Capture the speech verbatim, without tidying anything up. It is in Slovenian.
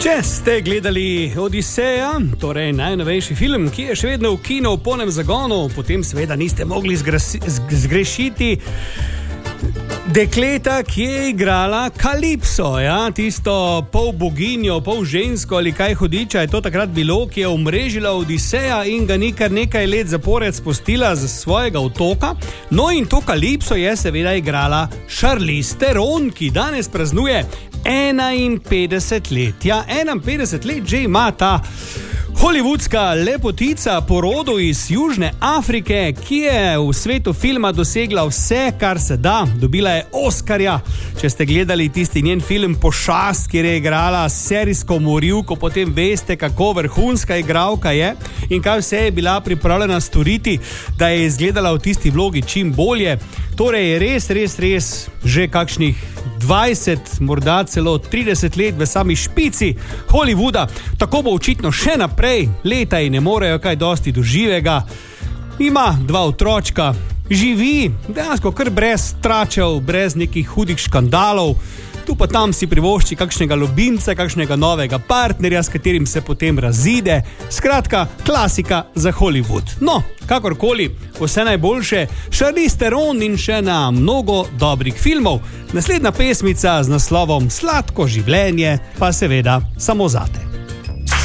Če ste gledali Odiseja, torej najnovejši film, ki je še vedno v kinu v polnem zagonu, potem seveda niste mogli zgrasi, zgrešiti dekleta, ki je igrala Kalipso, ja? Tisto pol boginjo, pol žensko ali kaj hudiča je to takrat bilo, ki je omrežila Odiseja in ga ni kar nekaj let zapored spustila z svojega otoka. No in to Kalipso je seveda igrala Charlize Theron, ki danes praznuje enainpetdeset let. Ja, enainpetdeset let že ima ta hollywoodska lepotica po rodu iz Južne Afrike, ki je v svetu filma dosegla vse, kar se da. Dobila je Oskarja. Če ste gledali tisti njen film Pošast, kjer je igrala serijsko morilko, potem veste, kako vrhunska igralka je in kaj vse je bila pripravljena storiti, da je izgledala v tisti vlogi čim bolje. Torej je res, res, res že kakšnih dvajset, morda celo trideset let v sami špici Hollywooda. Tako bo očitno še naprej, leta ji ne morejo kaj dosti do živega. Ima dva otročka, živi dejansko kar brez tračev, brez nekih hudih škandalov. Tu pa tam si privošči kakšnega ljubimca, kakšnega novega partnerja, s katerim se potem razide. Skratka, klasika za Hollywood. No, kakorkoli, vse najboljše Charlize Theron in še na mnogo dobrih filmov. Naslednja pesmica z naslovom Sladko življenje pa seveda samo zate.